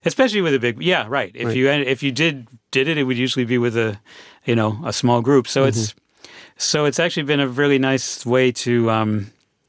Especially with a big, yeah, right. If you did it, it would usually be with a small group. So it's actually been a really nice way to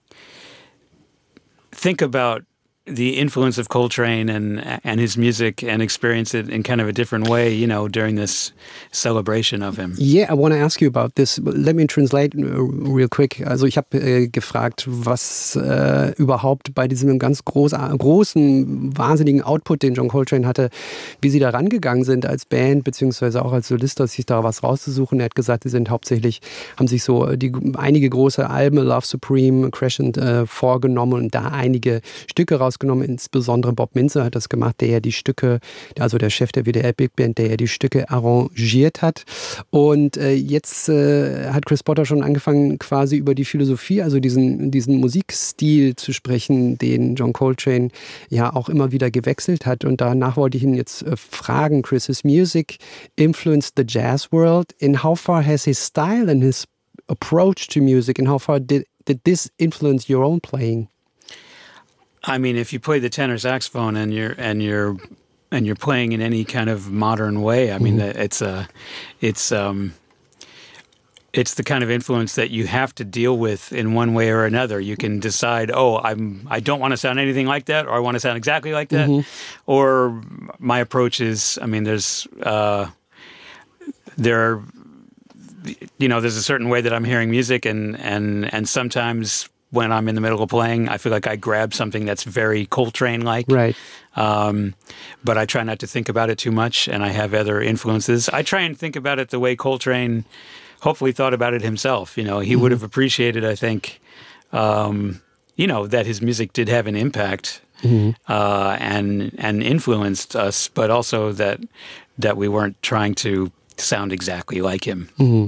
think about the influence of Coltrane and his music and experience it in kind of a different way, during this celebration of him. Yeah, I want to ask you about this. Let me translate real quick. Also ich habe gefragt, was überhaupt bei diesem ganz großen, wahnsinnigen Output, den John Coltrane hatte, wie sie da rangegangen sind als Band, beziehungsweise auch als Solist, sich da was rauszusuchen. Er hat gesagt, sie haben sich so einige große Alben, Love Supreme, Crescent, vorgenommen und da einige Stücke rausgenommen. Insbesondere Bob Mintzer hat das gemacht, der ja die Stücke, also der Chef der WDR Big Band, der ja die Stücke arrangiert hat. Und jetzt hat Chris Potter schon angefangen, quasi über die Philosophie, also diesen Musikstil zu sprechen, den John Coltrane ja auch immer wieder gewechselt hat. Und danach wollte ich ihn jetzt fragen, Chris, his music influenced the jazz world. In how far has his style and his approach to music, and how far did this influence your own playing? I mean, if you play the tenor saxophone and you're playing in any kind of modern way, I mean, it's the kind of influence that you have to deal with in one way or another. You can decide, I don't want to sound anything like that, or I want to sound exactly like that, or my approach is, I mean, there's a certain way that I'm hearing music, and sometimes when I'm in the middle of playing, I feel like I grab something that's very Coltrane-like. Right. But I try not to think about it too much, and I have other influences. I try and think about it the way Coltrane hopefully thought about it himself. He would have appreciated, I think, that his music did have an impact and influenced us, but also that we weren't trying to sound exactly like him.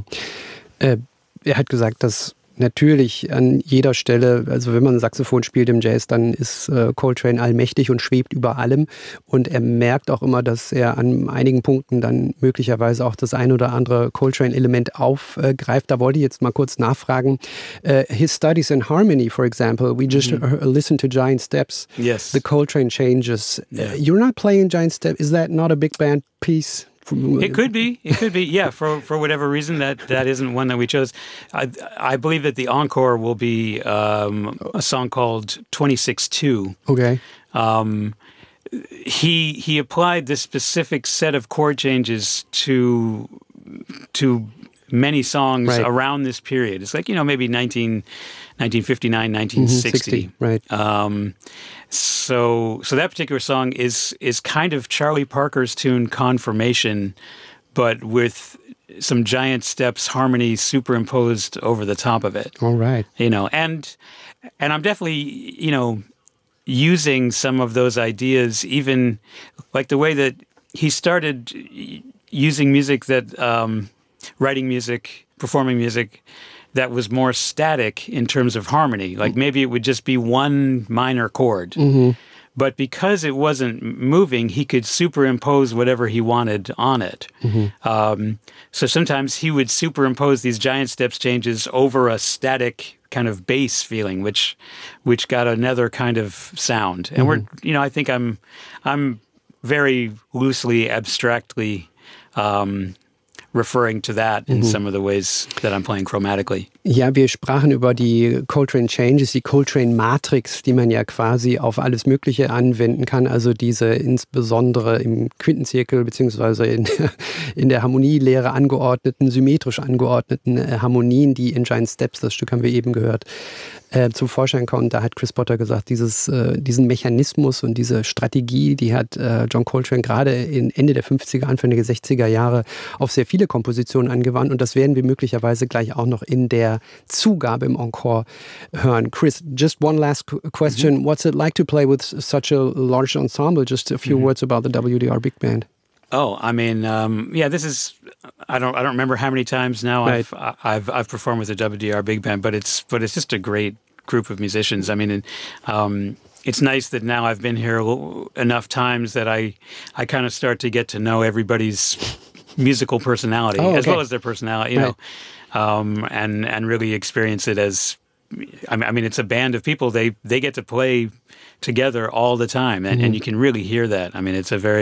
Er hat gesagt, dass natürlich an jeder Stelle, also wenn man Saxophon spielt im Jazz, dann ist Coltrane allmächtig und schwebt über allem. Und er merkt auch immer, dass er an einigen Punkten dann möglicherweise auch das ein oder andere Coltrane-Element aufgreift. Da wollte ich jetzt mal kurz nachfragen. His studies in harmony, for example, we just listened to Giant Steps. Yes. The Coltrane changes. Yeah. You're not playing Giant Steps. Is that not a big band piece? It could be. Yeah. For whatever reason, that isn't one that we chose. I believe that the encore will be a song called 26-2. Okay. He applied this specific set of chord changes to many songs around this period. It's like, maybe 1959, 1960. Right. So that particular song is kind of Charlie Parker's tune Confirmation, but with some Giant Steps harmony superimposed over the top of it. All right. And I'm definitely, using some of those ideas, even like the way that he started using music that, writing music, performing music, that was more static in terms of harmony. Like maybe it would just be one minor chord. But because it wasn't moving, he could superimpose whatever he wanted on it. So sometimes he would superimpose these Giant Steps changes over a static kind of bass feeling, which got another kind of sound. And I think I'm very loosely, abstractly referring to that in some of the ways that I'm playing chromatically. Ja, wir sprachen über die Coltrane Changes, die Coltrane Matrix, die man ja quasi auf alles Mögliche anwenden kann. Also diese insbesondere im Quintenzirkel beziehungsweise in der Harmonielehre angeordneten, symmetrisch angeordneten Harmonien, die in Giant Steps, das Stück haben wir eben gehört, zum Vorschein kommen. Da hat Chris Potter gesagt, diesen Mechanismus und diese Strategie, die hat John Coltrane gerade in Ende der 50er, Anfang der 60er Jahre auf sehr viele Kompositionen angewandt. Und das werden wir möglicherweise gleich auch noch in der Zugabe im Encore hören. Chris, just one last question. What's it like to play with such a large ensemble? Just a few words about the WDR Big Band. Oh, I mean, this is. I don't remember how many times now I've performed with the WDR Big Band, but it's just a great group of musicians. I mean, it's nice that now I've been here enough times that I kind of start to get to know everybody's musical personality as well as their personality, and really experience it as. I mean, it's a band of people. They get to play together all the time, and you can really hear that. I mean, it's a very